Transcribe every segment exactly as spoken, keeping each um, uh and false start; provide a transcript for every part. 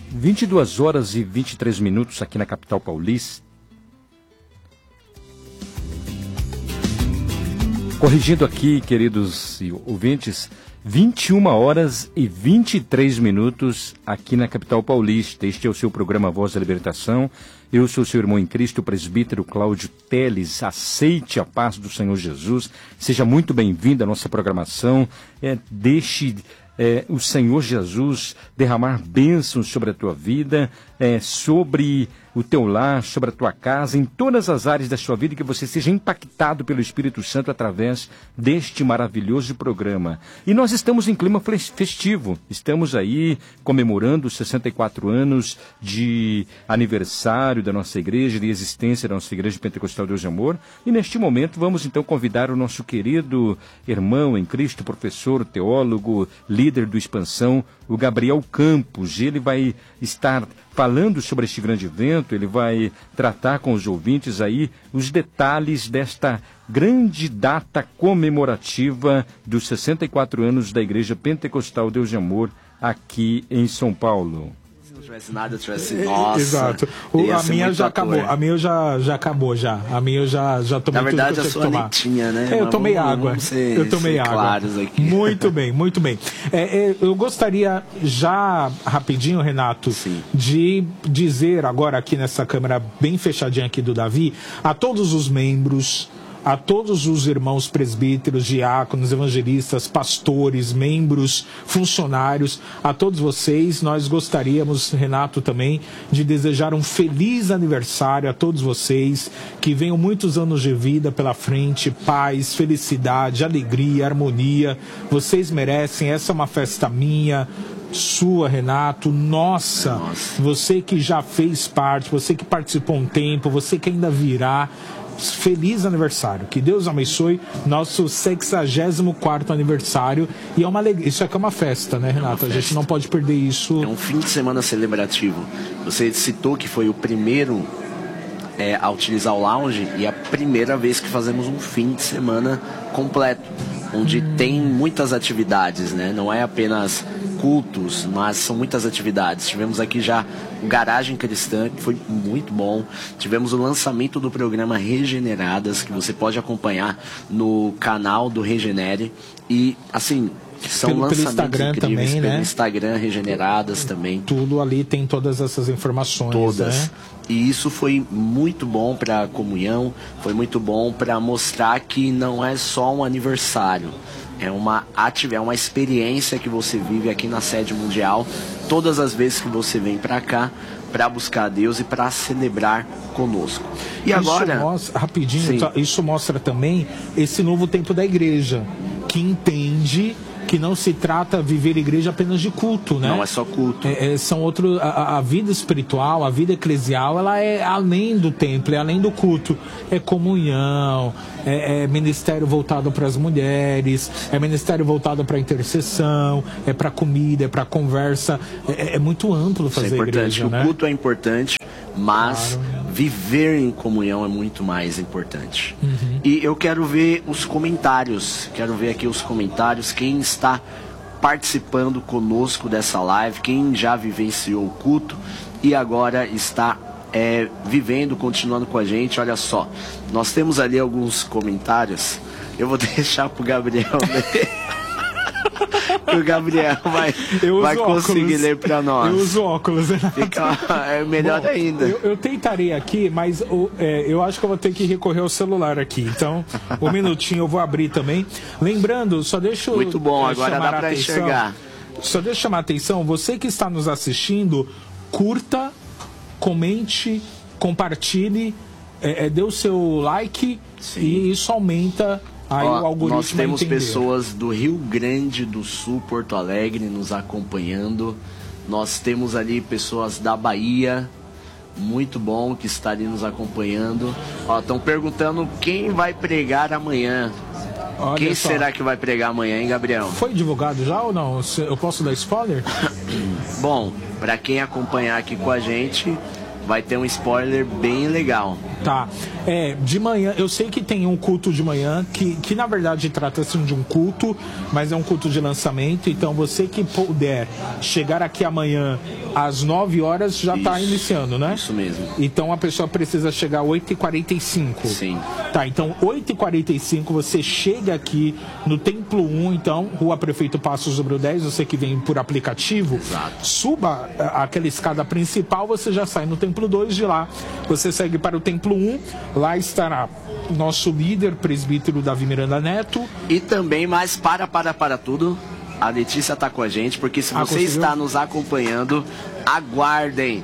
vinte e duas horas e vinte e três minutos aqui na capital paulista. Corrigindo aqui, queridos ouvintes, vinte e uma horas e vinte e três minutos aqui na capital paulista. Este é o seu programa Voz da Libertação. Eu sou seu irmão em Cristo, o presbítero Cláudio Teles. Aceite a paz do Senhor Jesus. Seja muito bem-vindo à nossa programação. É, deixe é, o Senhor Jesus derramar bênçãos sobre a tua vida, é, sobre o teu lar, sobre a tua casa, em todas as áreas da sua vida, que você seja impactado pelo Espírito Santo através deste maravilhoso programa. E nós estamos em clima festivo, estamos aí comemorando os sessenta e quatro anos de aniversário da nossa igreja, de existência da nossa Igreja Pentecostal Deus de Amor, e neste momento vamos então convidar o nosso querido irmão em Cristo, professor, teólogo, líder do Expansão, o Gabriel Campos. Ele vai estar falando sobre este grande evento, ele vai tratar com os ouvintes aí os detalhes desta grande data comemorativa dos sessenta e quatro anos da Igreja Pentecostal Deus de Amor aqui em São Paulo. Se não tivesse nada, tivesse nossa. Exato. O, a minha já ator. acabou. A minha já, já acabou já. A minha eu já, já tomei. Na verdade, tudo que eu a sua leitinha, né? É, eu tomei vamos, água. Vamos ser, eu tomei água. Claros aqui. Muito bem, muito bem. É, é, eu gostaria já rapidinho, Renato, Sim. de dizer agora aqui nessa câmera bem fechadinha aqui do Davi, a todos os membros, a todos os irmãos presbíteros, diáconos, evangelistas, pastores, membros, funcionários, a todos vocês, nós gostaríamos, Renato, também, de desejar um feliz aniversário a todos vocês, que venham muitos anos de vida pela frente, paz, felicidade, alegria, harmonia. Vocês merecem, essa é uma festa minha, sua, Renato, nossa, Nossa. Você que já fez parte, você que participou um tempo, você que ainda virá. Feliz aniversário, que Deus abençoe nosso sexagésimo quarto aniversário. E é uma alegria, isso aqui é uma festa, né, Renato? É a gente não pode perder isso. É um fim de semana celebrativo. Você citou que foi o primeiro é, a utilizar o lounge e a primeira vez que fazemos um fim de semana completo, onde hum. tem muitas atividades, né? Não é apenas cultos, mas são muitas atividades. Tivemos aqui já o Garagem Cristã, que foi muito bom. Tivemos o lançamento do programa Regeneradas, que você pode acompanhar no canal do Regenere. E, assim, são pelo, lançamentos pelo Instagram incríveis, também, pelo né? Instagram Regeneradas também. Tudo ali tem todas essas informações. Todas. Né? E isso foi muito bom para a comunhão, foi muito bom para mostrar que não é só um aniversário. É uma, ativ... é uma experiência que você vive aqui na sede mundial, todas as vezes que você vem para cá, para buscar a Deus e para celebrar conosco. E isso agora... Mostra, rapidinho, Sim. Isso mostra também esse novo tempo da igreja, que entende que não se trata viver igreja apenas de culto, né? Não é só culto. É, é, são outros, a, a vida espiritual, a vida eclesial, ela é além do templo, é além do culto. É comunhão, é, é ministério voltado para as mulheres, é ministério voltado para a intercessão, é para comida, é para conversa. É, é muito amplo fazer Isso é importante. igreja, o né? culto é importante, mas claro. Viver em comunhão é muito mais importante. Uhum. E eu quero ver os comentários, quero ver aqui os comentários, quem está participando conosco dessa live, quem já vivenciou o culto e agora está é, vivendo, continuando com a gente. Olha só, nós temos ali alguns comentários, eu vou deixar pro Gabriel ler. O Gabriel vai, vai conseguir óculos. ler para nós. Eu uso óculos, né? Fica, é melhor Bom, ainda. Eu, eu tentarei aqui, mas o, é, eu acho que eu vou ter que recorrer ao celular aqui. Então, um minutinho eu vou abrir também. Lembrando, só deixa eu. Muito bom, agora dá para enxergar. Só deixa eu chamar a atenção, você que está nos assistindo, curta, comente, compartilhe, é, é, dê o seu like. Sim. E isso aumenta. Aí Ó, o algoritmo nós temos entender. pessoas do Rio Grande do Sul, Porto Alegre, nos acompanhando. Nós temos ali pessoas da Bahia, muito bom, que está ali nos acompanhando. Estão perguntando quem vai pregar amanhã. Olha quem só. Será que vai pregar amanhã, hein, Gabriel? Foi divulgado já ou não? Eu posso dar spoiler? Bom, para quem acompanhar aqui com a gente, vai ter um spoiler bem legal. Tá. É, de manhã, eu sei que tem um culto de manhã, que, que na verdade trata-se de um culto, mas é um culto de lançamento, então você que puder chegar aqui amanhã às nove horas já está iniciando, né? Isso mesmo. Então a pessoa precisa chegar às oito e quarenta e cinco. Sim. Tá, então oito e quarenta e cinco você chega aqui no Templo um, então, Rua Prefeito Passos Número dez, você que vem por aplicativo. Exato. Suba aquela escada principal, você já sai no Templo dois, de lá você segue para o Templo um, lá estará nosso líder, presbítero Davi Miranda Neto. E também, mas para, para, para tudo, a Letícia está com a gente, porque se Ah, você conseguiu? está nos acompanhando, aguardem.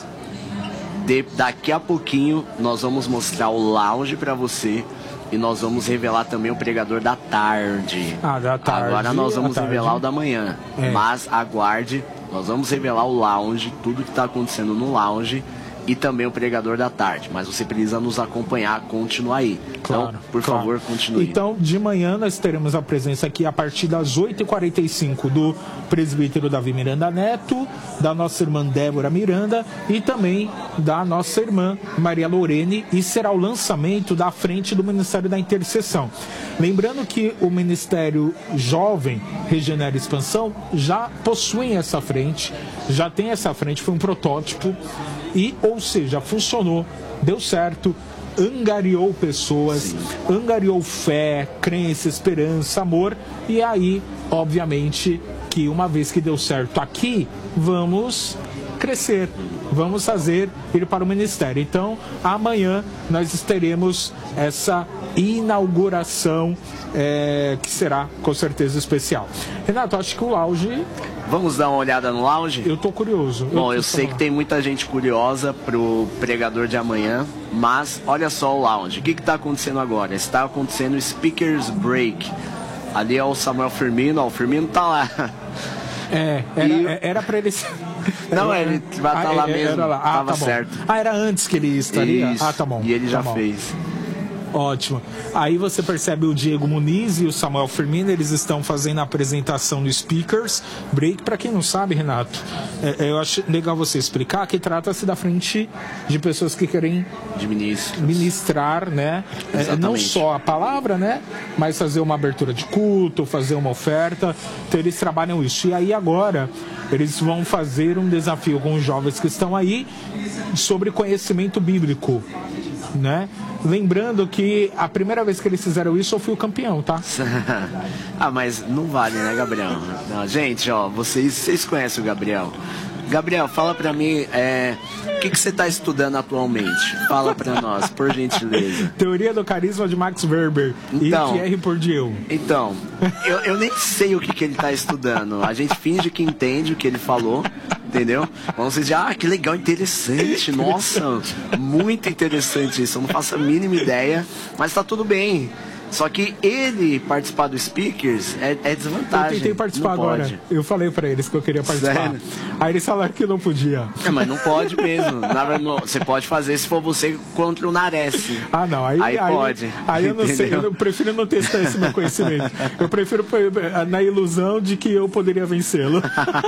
De, daqui a pouquinho nós vamos mostrar o lounge para você e nós vamos revelar também o pregador da tarde. Ah, da tarde. Agora nós vamos à tarde. revelar o da manhã, É. mas aguarde, nós vamos revelar o lounge, tudo que está acontecendo no lounge e também o pregador da tarde, mas você precisa nos acompanhar, continuar aí. Claro, então, por claro. favor, continue. Então, de manhã nós teremos a presença aqui a partir das oito e quarenta e cinco do presbítero Davi Miranda Neto, da nossa irmã Débora Miranda e também da nossa irmã Maria Lorene, e será o lançamento da frente do Ministério da Intercessão. Lembrando que o Ministério Jovem Regenera e Expansão já possui essa frente, já tem essa frente, foi um protótipo e, ou seja, funcionou, deu certo, angariou pessoas, Sim. angariou fé, crença, esperança, amor, e aí, obviamente, que uma vez que deu certo aqui, vamos crescer, vamos fazer, ir para o ministério. Então, amanhã nós teremos essa inauguração, é, que será com certeza especial. Renato, acho que o lounge... Vamos dar uma olhada no lounge? Eu tô curioso. Bom, eu, eu sei que tem muita gente curiosa pro pregador de amanhã, mas olha só o lounge. O que está acontecendo agora? Está acontecendo o Speakers Break. Ali é o Samuel Firmino, ó, o Firmino tá lá. É, era, E- era pra ele... Não, ele vai estar Ah, lá é- mesmo. era lá. Ah, Tava tá bom. certo. Ah, era antes que ele estaria? Isso. Ah, tá bom. E ele já tá bom. fez. Ótimo. Aí você percebe o Diego Muniz e o Samuel Firmino, eles estão fazendo a apresentação do Speakers Break. Para quem não sabe, Renato, é, eu acho legal você explicar que trata-se da frente de pessoas que querem De ministro. ministrar, né? É, não Exatamente. só a palavra, né? Mas fazer uma abertura de culto, fazer uma oferta. Então eles trabalham isso. E aí agora eles vão fazer um desafio com os jovens que estão aí sobre conhecimento bíblico, né? Lembrando que a primeira vez que eles fizeram isso eu fui o campeão, tá? Ah, mas não vale, né, Gabriel? Não, gente, ó, vocês, vocês conhecem o Gabriel. Gabriel, fala pra mim, é, o que, que você tá estudando atualmente? Fala pra nós, por gentileza. Teoria do carisma de Max Weber Então. e Thierry Bourdieu. Então, eu, eu nem sei o que, que ele tá estudando. A gente finge que entende o que ele falou, entendeu? Vamos dizer, ah, que legal, interessante. Nossa, muito interessante isso. Eu não faço a mínima ideia, mas tá tudo bem. Só que ele participar do Speakers é, é desvantagem. Eu tentei participar Não agora. pode. Eu falei pra eles que eu queria participar. Sério? Aí eles falaram que não podia. É, mas não pode mesmo. Na verdade, não- você pode fazer se for você contra o Nares. Ah, não. Aí, Aí aí, pode, Aí eu não sei. entendeu? Eu prefiro não testar esse meu conhecimento. Eu prefiro eh, na ilusão de que eu poderia vencê-lo.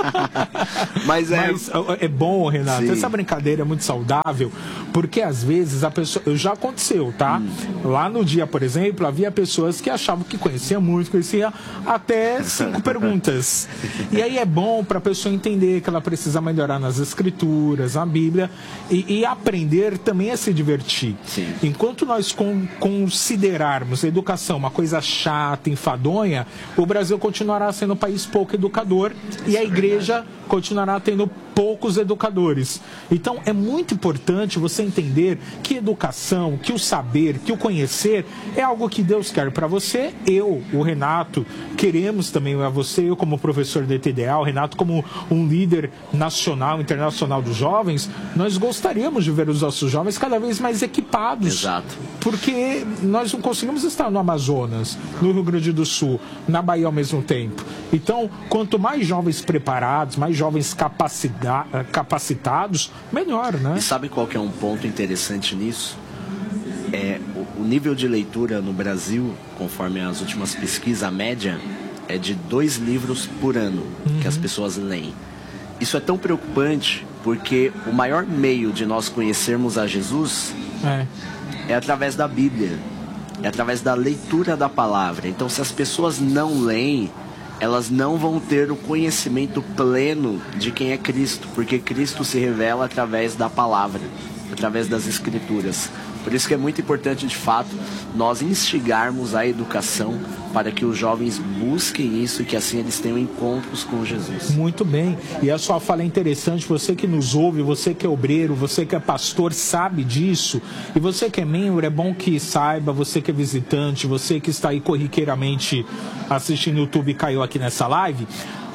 Mas é. Mas ó, é bom, Renato, Sim. essa brincadeira é muito saudável, porque às vezes a pessoa. Já aconteceu, tá? Hum. Lá no dia, por exemplo, havia pessoas que achavam que conhecia muito, conhecia até cinco perguntas. E aí é bom para a pessoa entender que ela precisa melhorar nas escrituras, na Bíblia, e, e aprender também a se divertir. Sim. Enquanto nós con- considerarmos a educação uma coisa chata, enfadonha, o Brasil continuará sendo um país pouco educador e a igreja continuará tendo poucos educadores. Então é muito importante você entender que educação, que o saber, que o conhecer é algo que Deus quer para você. Eu, o Renato, queremos também a você, eu como professor de T D A, o Renato como um líder nacional, internacional dos jovens, nós gostaríamos de ver os nossos jovens cada vez mais equipados. Exato. Porque nós não conseguimos estar no Amazonas, no Rio Grande do Sul, na Bahia ao mesmo tempo. Então, quanto mais jovens preparados, mais jovens capacita- capacitados, melhor, né? E sabe qual que é um ponto interessante nisso? É, o, o nível de leitura no Brasil, conforme as últimas pesquisas, a média é de dois livros por ano que as pessoas leem. isso é tão preocupante porque o maior meio de nós conhecermos a Jesus é, é através da Bíblia, é através da leitura da palavra. Então, se as pessoas não leem, elas não vão ter o conhecimento pleno de quem é Cristo, porque Cristo se revela através da palavra, através das Escrituras. Por isso que é muito importante, de fato, nós instigarmos a educação para que os jovens busquem isso e que assim eles tenham encontros com Jesus. Muito bem. E a sua fala é interessante. Você que nos ouve, você que é obreiro, você que é pastor, sabe disso. E você que é membro, é bom que saiba, você que é visitante, você que está aí corriqueiramente assistindo o YouTube e caiu aqui nessa live,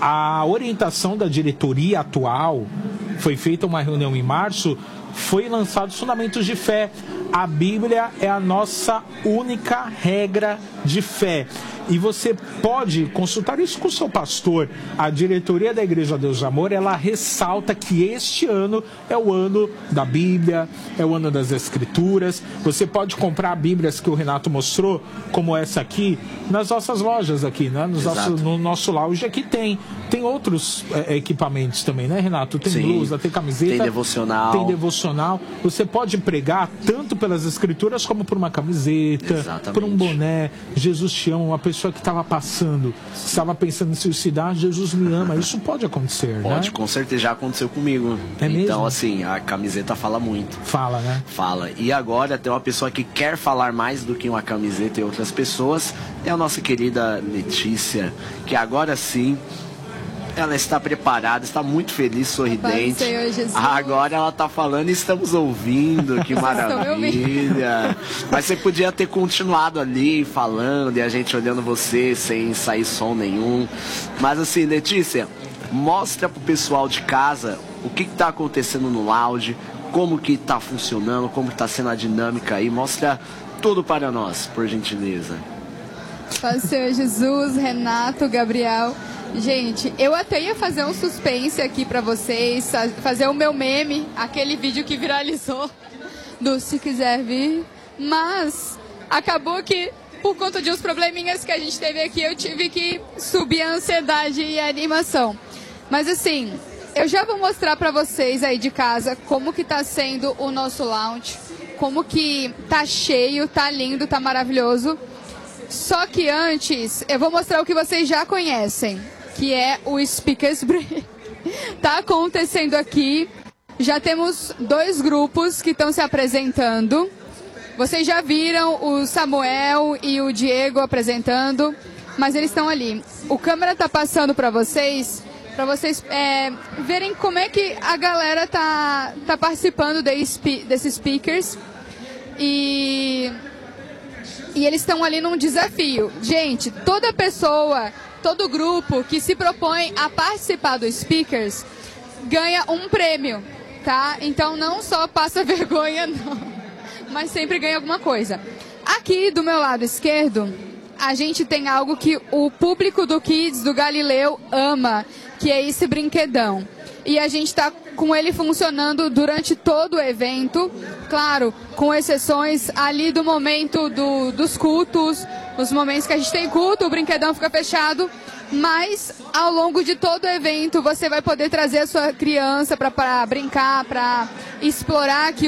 a orientação da diretoria atual, foi feita uma reunião em março, foi lançado os fundamentos de fé. A Bíblia é a nossa única regra de fé. E você pode consultar isso com o seu pastor. A diretoria da Igreja Deus de Amor, ela ressalta que este ano é o ano da Bíblia, é o ano das Escrituras. Você pode comprar Bíblias que o Renato mostrou, como essa aqui, nas nossas lojas aqui, né? Nos nosso, no nosso lounge aqui tem. Tem outros é, equipamentos também, né, Renato? Tem Sim. blusa, tem camiseta. Tem devocional. Tem devocional. Você pode pregar tanto pelas Escrituras como por uma camiseta, Exatamente. Por um boné. Jesus te ama, uma pessoa que estava passando, estava pensando em suicidar, Jesus me ama. Isso pode acontecer, Pode, né? com certeza, já aconteceu comigo. É mesmo? Então, assim, a camiseta fala muito. Fala, né? Fala. E agora tem uma pessoa que quer falar mais do que uma camiseta e outras pessoas, é a nossa querida Letícia, que agora sim ela está preparada, está muito feliz, sorridente. Senhor Jesus. Agora ela está falando e estamos ouvindo, que maravilha. Mas você podia ter continuado ali falando e a gente olhando você sem sair som nenhum. Mas assim, Letícia, mostra pro pessoal de casa o que está acontecendo no lounge, como que está funcionando, como está sendo a dinâmica aí. Mostra tudo para nós, por gentileza. Paz do Senhor Jesus, Renato, Gabriel. Gente, eu até ia fazer um suspense aqui pra vocês, fazer o meu meme, aquele vídeo que viralizou do Se Quiser Vir, mas acabou que, por conta de uns probleminhas que a gente teve aqui, eu tive que subir a ansiedade e a animação. Mas assim, eu já vou mostrar pra vocês aí de casa como que tá sendo o nosso lounge, como que tá cheio, tá lindo, tá maravilhoso. Só que antes, eu vou mostrar o que vocês já conhecem, que é o Speakers Break. Tá acontecendo aqui. Já temos dois grupos que estão se apresentando. Vocês já viram o Samuel e o Diego apresentando, mas eles estão ali. O câmera tá passando para vocês, para vocês é, verem como é que a galera tá, tá participando desse, desses speakers. E... E eles estão ali num desafio. Gente, toda pessoa, todo grupo que se propõe a participar dos speakers ganha um prêmio, tá? Então não só passa vergonha, não, mas sempre ganha alguma coisa. Aqui do meu lado esquerdo, a gente tem algo que o público do Kids do Galileu ama, que é esse brinquedão. E a gente está com ele funcionando durante todo o evento, claro, com exceções ali do momento do, dos cultos, os momentos que a gente tem culto, o brinquedão fica fechado, mas ao longo de todo o evento você vai poder trazer a sua criança para brincar, para explorar aqui